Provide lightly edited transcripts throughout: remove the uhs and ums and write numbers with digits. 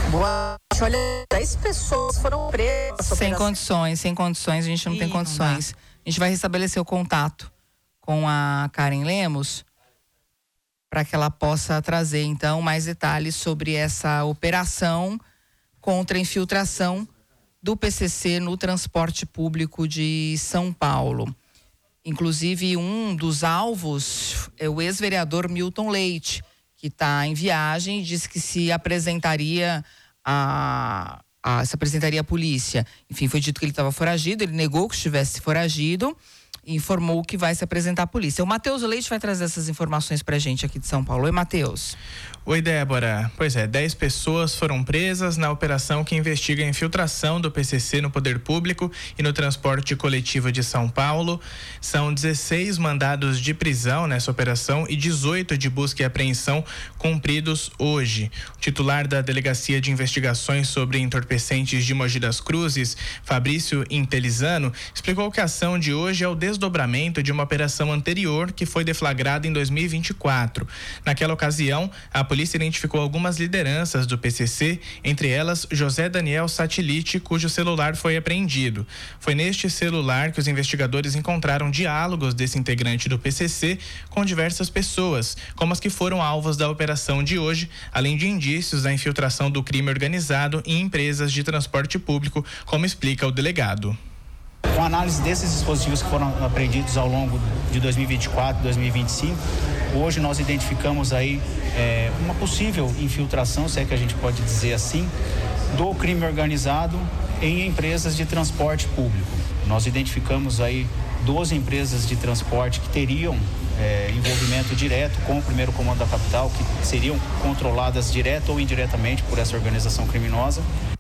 Boa noite. Olha, 10 pessoas foram presas. Sem condições, a gente não tem condições. A gente vai restabelecer o contato com a Karen Lemos para que ela possa trazer, então, mais detalhes sobre essa operação contra a infiltração do PCC no transporte público de São Paulo. Inclusive, um dos alvos é o ex-vereador Milton Leite, que está em viagem e disse que se apresentaria à polícia. Enfim, foi dito que ele estava foragido, ele negou que estivesse foragido e informou que vai se apresentar à polícia. O Matheus Leite vai trazer essas informações pra gente aqui de São Paulo. Oi, Matheus. Oi, Débora. Pois é, 10 pessoas foram presas na operação que investiga a infiltração do PCC no poder público e no transporte coletivo de São Paulo. São 16 mandados de prisão nessa operação e 18 de busca e apreensão cumpridos hoje. O titular da Delegacia de Investigações sobre Entorpecentes de Mogi das Cruzes, Fabrício Intelizano, explicou que a ação de hoje é o desdobramento de uma operação anterior que foi deflagrada em 2024. Naquela ocasião, a polícia identificou algumas lideranças do PCC, entre elas José Daniel Satilite, cujo celular foi apreendido. Foi neste celular que os investigadores encontraram diálogos desse integrante do PCC com diversas pessoas, como as que foram alvos da operação de hoje, além de indícios da infiltração do crime organizado em empresas de transporte público, como explica o delegado. Com a análise desses dispositivos que foram apreendidos ao longo de 2024 e 2025, hoje nós identificamos aí uma possível infiltração, se é que a gente pode dizer assim, do crime organizado em empresas de transporte público. Nós identificamos aí 12 empresas de transporte que teriam envolvimento direto com o primeiro comando da capital, que seriam controladas direto ou indiretamente por essa organização criminosa.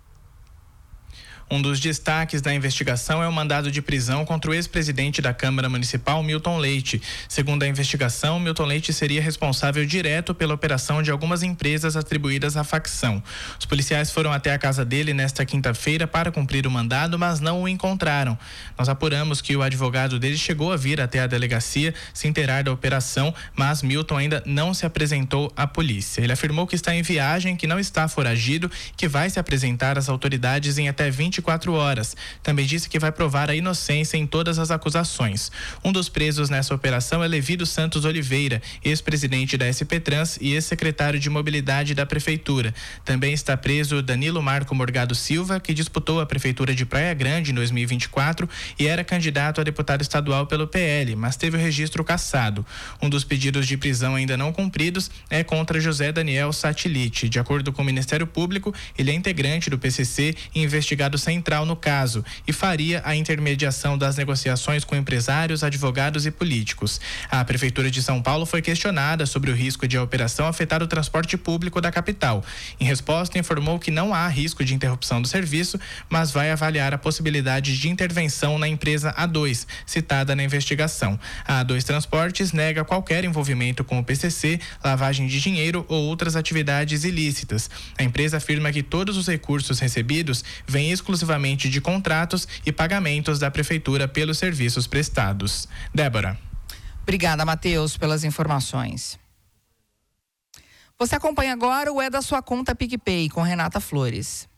Um dos destaques da investigação é o mandado de prisão contra o ex-presidente da Câmara Municipal, Milton Leite. Segundo a investigação, Milton Leite seria responsável direto pela operação de algumas empresas atribuídas à facção. Os policiais foram até a casa dele nesta quinta-feira para cumprir o mandado, mas não o encontraram. Nós apuramos que o advogado dele chegou a vir até a delegacia se inteirar da operação, mas Milton ainda não se apresentou à polícia. Ele afirmou que está em viagem, que não está foragido, que vai se apresentar às autoridades em até 24 horas. Também disse que vai provar a inocência em todas as acusações. Um dos presos nessa operação é Levi dos Santos Oliveira, ex-presidente da SP Trans e ex-secretário de Mobilidade da Prefeitura. Também está preso Danilo Marco Morgado Silva, que disputou a Prefeitura de Praia Grande em 2024 e era candidato a deputado estadual pelo PL, mas teve o registro cassado. Um dos pedidos de prisão ainda não cumpridos é contra José Daniel Satilite. De acordo com o Ministério Público, ele é integrante do PCC e investigado central no caso e faria a intermediação das negociações com empresários, advogados e políticos. A Prefeitura de São Paulo foi questionada sobre o risco de a operação afetar o transporte público da capital. Em resposta, informou que não há risco de interrupção do serviço, mas vai avaliar a possibilidade de intervenção na empresa A2, citada na investigação. A A2 Transportes nega qualquer envolvimento com o PCC, lavagem de dinheiro ou outras atividades ilícitas. A empresa afirma que todos os recursos recebidos vêm exclusivamente de contratos e pagamentos da Prefeitura pelos serviços prestados. Débora. Obrigada, Matheus, pelas informações. Você acompanha agora o É da Sua Conta PicPay com Renata Flores.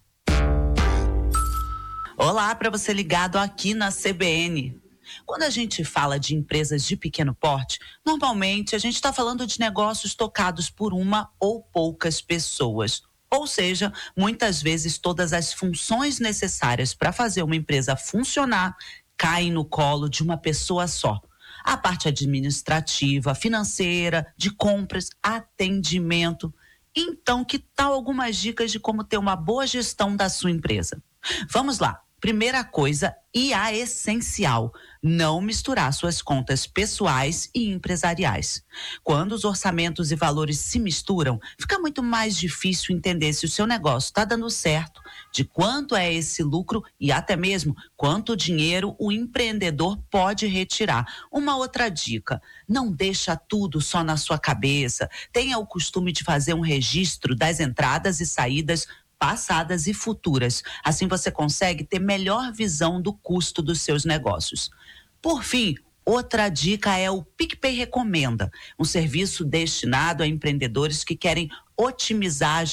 Olá, para você ligado aqui na CBN. Quando a gente fala de empresas de pequeno porte, normalmente a gente está falando de negócios tocados por uma ou poucas pessoas. Ou seja, muitas vezes todas as funções necessárias para fazer uma empresa funcionar caem no colo de uma pessoa só. A parte administrativa, financeira, de compras, atendimento. Então, que tal algumas dicas de como ter uma boa gestão da sua empresa? Vamos lá. Primeira coisa e a essencial, não misturar suas contas pessoais e empresariais. Quando os orçamentos e valores se misturam, fica muito mais difícil entender se o seu negócio está dando certo, de quanto é esse lucro e até mesmo quanto dinheiro o empreendedor pode retirar. Uma outra dica, não deixa tudo só na sua cabeça, tenha o costume de fazer um registro das entradas e saídas passadas e futuras. Assim você consegue ter melhor visão do custo dos seus negócios. Por fim, outra dica é o PicPay Recomenda, um serviço destinado a empreendedores que querem otimizar a